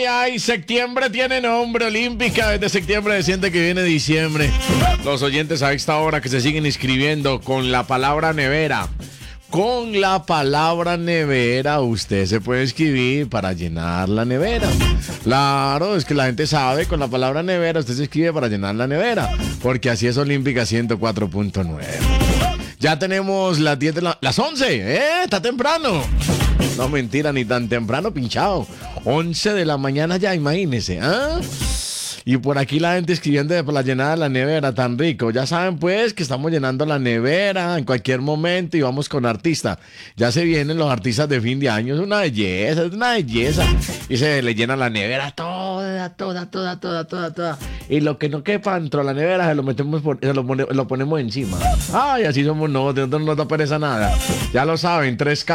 Ay, septiembre tiene nombre, Olímpica. Desde septiembre se siente que viene diciembre. Los oyentes a esta hora que se siguen inscribiendo con la palabra nevera. Con la palabra nevera usted se puede inscribir para llenar la nevera. Claro, es que la gente sabe, con la palabra nevera usted se inscribe para llenar la nevera. Porque así es Olímpica 104.9. Ya tenemos las 10 de las 11, está temprano. No, mentira, ni tan temprano, pinchado. 11 de la mañana ya, imagínese, Y por aquí la gente escribiendo para la llenada de la nevera, tan rico. Ya saben pues que estamos llenando la nevera en cualquier momento y vamos con artista. Ya se vienen los artistas de fin de año, es una belleza, es una belleza. Y se le llena la nevera toda. Y lo que no quepa dentro de la nevera se lo metemos lo ponemos encima. Ay, así somos nosotros, no nos da pereza nada. Ya lo saben,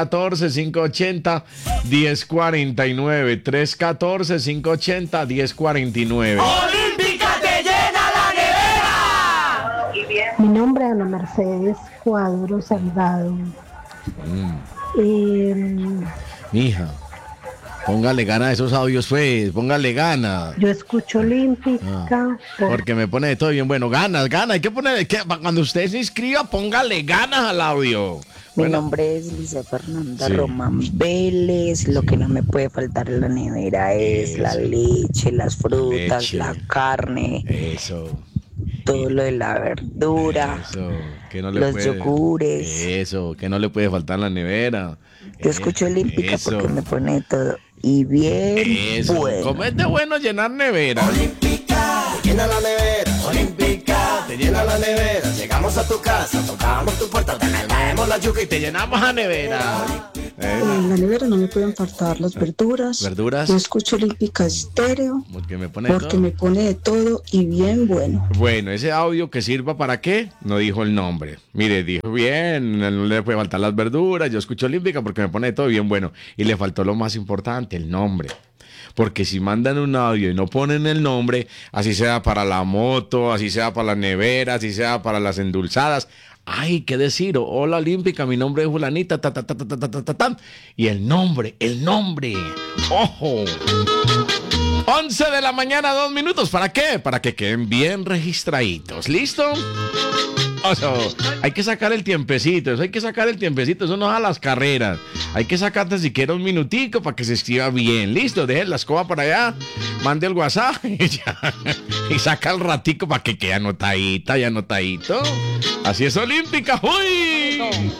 314-580-1049. 314-580-1049. ¡Olímpica te llena la nevera! Mi nombre es Ana Mercedes Cuadro Salgado. Hija, póngale gana a esos audios, pues, póngale gana. Yo escucho Olímpica. Porque me pone de todo bien bueno. Ganas, hay que poner, cuando usted se inscriba, póngale ganas al audio. Mi nombre es Lisa Fernanda Román Vélez. Lo que no me puede faltar en la nevera es la leche, las frutas, la carne. Eso. Todo lo de la verdura. Eso. Que no le los yogures. Eso, que no le puede faltar en la nevera. Yo escucho Olímpica porque me pone todo. Y bien bueno. ¿Cómo es de bueno llenar nevera? Olímpica, te llena la nevera. Olímpica, te llena la nevera. Llegamos a tu casa, tocamos tu puerta, te traemos la yuca y te llenamos la nevera. En la nevera no me pueden faltar las verduras. ¿Verduras? Yo escucho Olímpica Estéreo Porque me pone de todo y bien bueno. Bueno, ese audio que sirva para qué, no dijo el nombre. Mire, dijo bien, no le puede faltar las verduras. Yo escucho Olímpica porque me pone de todo bien bueno. Y le faltó lo más importante, el nombre. Porque si mandan un audio y no ponen el nombre, así sea para la moto, así sea para la nevera, así sea para las endulzadas. Ay, ¿qué decir? Hola Olímpica, mi nombre es Julanita, y el nombre. ¡Ojo! 11 de la mañana, 2 minutos. ¿Para qué? Para que queden bien registraditos. ¿Listo? Hay que sacar el tiempecito, eso no es a las carreras. Hay que sacarte siquiera un minutico para que se escriba bien. Listo, deje la escoba para allá, mande el WhatsApp y saca el ratico para que quede anotadito. Así es Olímpica. ¡Uy!